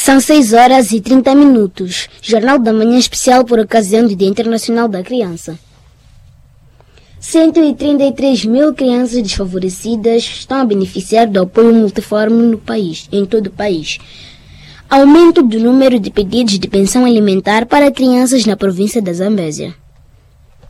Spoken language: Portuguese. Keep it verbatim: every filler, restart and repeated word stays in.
São seis horas e trinta minutos. Jornal da Manhã especial por ocasião do Dia Internacional da Criança. cento e trinta e três mil crianças desfavorecidas estão a beneficiar do apoio multiforme no país, em todo o país. Aumento do número de pedidos de pensão alimentar para crianças na província da Zambésia.